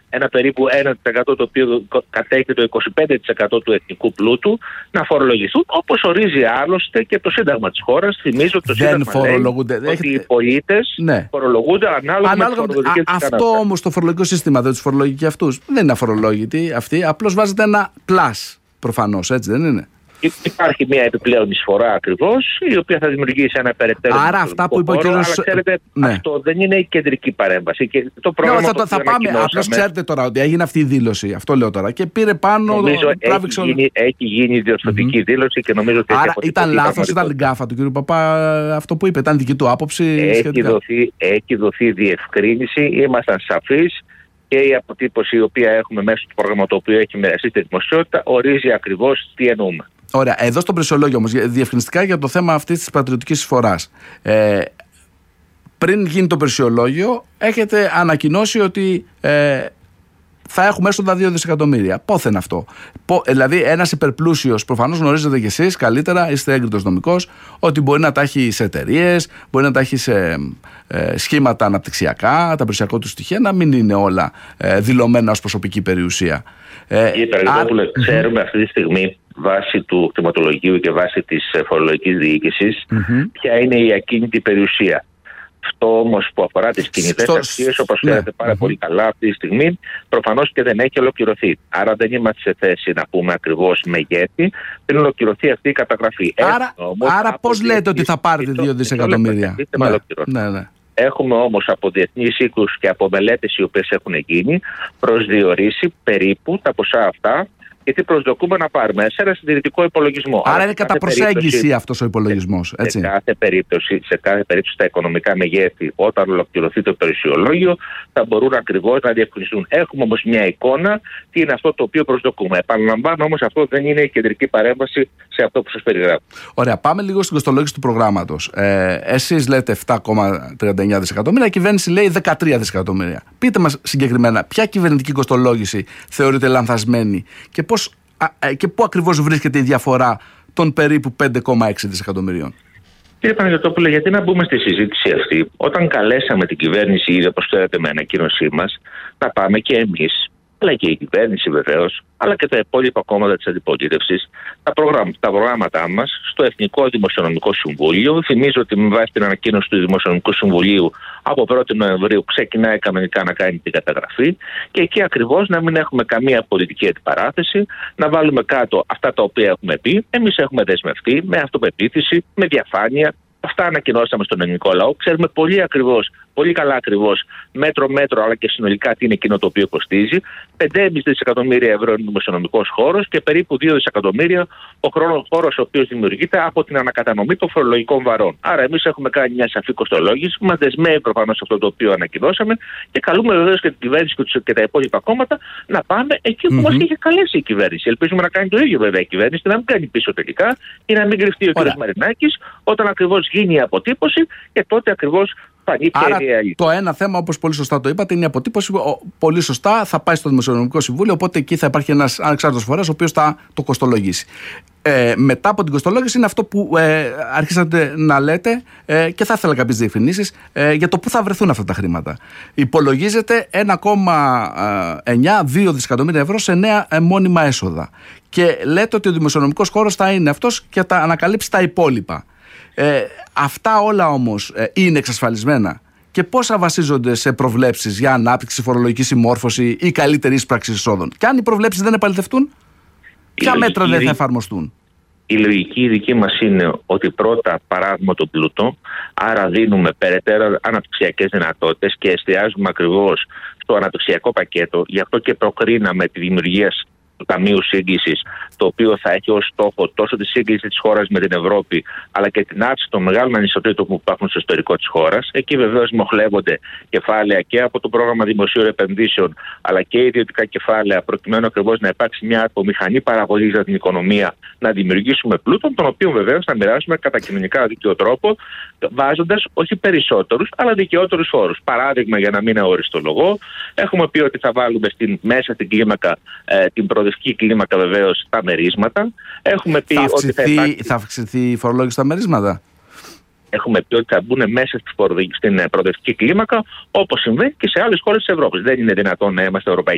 ένα περίπου 1% το οποίο κατέχει το 25% του εθνικού πλούτου, να φορολογηθούν, όπως ορίζει άλλωστε και το Σύνταγμα της χώρας. Θυμίζω ότι το Σύνταγμα λέει ότι οι πολίτες φορολογούνται ανάλογα με τη φορολογική τους Αυτό όμως το φορολογικό σύστημα δεν τους φορολογεί και αυτούς. Δεν είναι αφορολόγητοι αυτοί, απλώς βάζετε ένα πλάς προφανώς, έτσι δεν είναι? Υπάρχει μια επιπλέον εισφορά ακριβώς, η οποία θα δημιουργήσει ένα περαιτέρω. Άρα αυτά που είπε ο κύριος. Αλλά ξέρετε, αυτό δεν είναι η κεντρική παρέμβαση. Και το πρόγραμμα θα πάμε. Απλώς ξέρετε τώρα ότι έγινε αυτή η δήλωση. Αυτό λέω τώρα. Και πήρε πάνω. Νομίζω έχει γίνει διορθωτική δήλωση και νομίζω ότι. Άρα ήταν λάθος, ήταν γκάφα του κύριου Παπά αυτό που είπε. Ήταν δική του άποψη. Έχει δοθεί διευκρίνηση. Ήμασταν σαφείς. Και η αποτύπωση η οποία έχουμε μέσω του πρόγραμμα το οποίο έχει μοιραστεί στη δημοσιότητα ορίζει ακριβώς τι εννοούμε. Ωραία. Εδώ στο Πρεσιολόγιο όμως, διευκρινιστικά για το θέμα αυτής της πατριωτικής εισφοράς. Πριν γίνει το Πρεσιολόγιο, έχετε ανακοινώσει ότι θα έχουμε έσοδα 2 δισεκατομμύρια. Πόθεν αυτό? Δηλαδή, ένας υπερπλούσιος, προφανώς γνωρίζετε κι εσείς καλύτερα, είστε έγκριτος νομικός, ότι μπορεί να τα έχει σε εταιρείες, μπορεί να τα έχει σε σχήματα αναπτυξιακά, τα περιουσιακά του στοιχεία, να μην είναι όλα δηλωμένα ως προσωπική περιουσία. Κύριε Περαγγελόπουλε, ξέρουμε αυτή τη στιγμή, βάσει του κτηματολογίου και βάσει της φορολογικής διοίκησης, ποια είναι η ακίνητη περιουσία. Αυτό όμως που αφορά τις κινητές αξίες, όπως ξέρετε πάρα πολύ καλά αυτή τη στιγμή, προφανώς και δεν έχει ολοκληρωθεί. Άρα δεν είμαστε σε θέση να πούμε ακριβώς μεγέθη πριν ολοκληρωθεί αυτή η καταγραφή. Άρα πώς λέτε ότι θα πάρετε 2 δισεκατομμύρια? Έχουμε όμως από διεθνείς οίκους και από μελέτες οι οποίες έχουν γίνει προσδιορίσει περίπου τα ποσά αυτά και τι προσδοκούμε να πάρουμε σε ένα συντηρητικό υπολογισμό. Άρα είναι κατά προσέγγιση αυτός ο υπολογισμός. Σε κάθε περίπτωση τα οικονομικά μεγέθη, όταν ολοκληρωθεί το περιουσιολόγιο, θα μπορούν ακριβώς να διευκρινιστούν. Έχουμε όμως μια εικόνα τι είναι αυτό το οποίο προσδοκούμε. Επαναλαμβάνω όμως, αυτό δεν είναι η κεντρική παρέμβαση σε αυτό που σας περιγράφω. Ωραία, πάμε λίγο στην κοστολόγηση του προγράμματος. Εσείς λέτε 7,39 δισεκατομμύρια, η κυβέρνηση λέει 13 δισεκατομμύρια. Πείτε μας συγκεκριμένα, ποια κυβερνητική κοστολόγηση θεωρείται λανθασμένη και πού ακριβώς βρίσκεται η διαφορά των περίπου 5,6 δισεκατομμυρίων? Κύριε Παναγιωτόπουλε, γιατί να μπούμε στη συζήτηση αυτή, όταν καλέσαμε την κυβέρνηση, ήδη όπως ξέρετε με ανακοίνωσή μας, να πάμε και εμείς, αλλά και η κυβέρνηση βεβαίως, αλλά και τα υπόλοιπα κόμματα της αντιπολίτευσης, τα προγράμματά μας στο Εθνικό Δημοσιονομικό Συμβούλιο. Θυμίζω ότι με βάση την ανακοίνωση του Δημοσιονομικού Συμβουλίου από 1η Νοεμβρίου ξεκινάει κανονικά να κάνει την καταγραφή και εκεί ακριβώς να μην έχουμε καμία πολιτική αντιπαράθεση, να βάλουμε κάτω αυτά τα οποία έχουμε πει. Εμείς έχουμε δεσμευτεί με αυτοπεποίθηση, με διαφάνεια. Αυτά ανακοινώσαμε στον ελληνικό λαό. Ξέρουμε πολύ καλά ακριβώς, μέτρο-μέτρο, αλλά και συνολικά τι είναι εκείνο το οποίο κοστίζει. 5,5 δισεκατομμύρια ευρώ είναι ο δημοσιονομικός χώρος και περίπου 2 δισεκατομμύρια ο χώρος ο οποίος δημιουργείται από την ανακατανομή των φορολογικών βαρών. Άρα, εμείς έχουμε κάνει μια σαφή κοστολόγηση, μας δεσμεύει προφανώς αυτό το οποίο ανακοινώσαμε και καλούμε βεβαίως και την κυβέρνηση και τα υπόλοιπα κόμματα να πάμε εκεί που μας είχε καλέσει η κυβέρνηση. Ελπίζουμε να κάνει το ίδιο βέβαια η κυβέρνηση και να μην κάνει πίσω τελικά ή να μην κρυφτεί ο κ. Μαρινάκης όταν ακριβώς γίνει η αποτύπωση και τότε ακριβώς. Άρα το ένα θέμα, όπως πολύ σωστά το είπατε, είναι η αποτύπωση. Πολύ σωστά θα πάει στο Δημοσιονομικό Συμβούλιο, οπότε εκεί θα υπάρχει ένας ανεξάρτητος φορέας ο οποίος θα το κοστολογήσει. Μετά από την κοστολόγηση είναι αυτό που αρχίσατε να λέτε και θα ήθελα κάποιες διευκρινήσεις για το πού θα βρεθούν αυτά τα χρήματα. Υπολογίζεται 1,9-2 δισεκατομμύρια ευρώ σε νέα μόνιμα έσοδα και λέτε ότι ο δημοσιονομικός χώρος θα είναι αυτός και θα ανακαλύψει τα υπόλοιπα. Αυτά όλα όμως είναι εξασφαλισμένα και πόσα βασίζονται σε προβλέψεις για ανάπτυξη, φορολογική συμμόρφωση ή καλύτερη εισπράξη εισόδων? Και αν οι προβλέψεις δεν επαληθευτούν, ποια μέτρα δεν θα εφαρμοστούν? Η λογική δική μας είναι ότι πρώτα παράγουμε τον πλούτο, άρα δίνουμε περαιτέρω αναπτυξιακές δυνατότητες και εστιάζουμε ακριβώς στο αναπτυξιακό πακέτο. Γι' αυτό και προκρίναμε τη δημιουργία του Ταμείου Σύγκλησης, το οποίο θα έχει ως στόχο τόσο τη σύγκληση της χώρας με την Ευρώπη, αλλά και την αύξηση των μεγάλων ανισοτήτων που υπάρχουν στο ιστορικό της χώρας. Εκεί βεβαίως μοχλεύονται κεφάλαια και από το πρόγραμμα δημοσίων επενδύσεων, αλλά και ιδιωτικά κεφάλαια, προκειμένου ακριβώς να υπάρξει μια απομηχανή παραγωγής για την οικονομία, να δημιουργήσουμε πλούτον, τον οποίο βεβαίως θα μοιράσουμε κατά κοινωνικά δίκαιο τρόπο, βάζοντας όχι περισσότερους, αλλά δικαιότερους φόρους. Παράδειγμα, για να μην αοριστολογώ, έχουμε πει ότι θα βάλουμε μέσα στην κλίμακα την προοδευτική κλίμακα βεβαίως τα μερίσματα. Έχουμε πει ότι θα αυξηθεί η φορολόγηση στα μερίσματα. Έχουμε πει ότι θα μπουν μέσα στην προοδευτική κλίμακα, όπως συμβαίνει και σε άλλες χώρες της Ευρώπης. Δεν είναι δυνατόν να είμαστε Ευρωπαϊκοί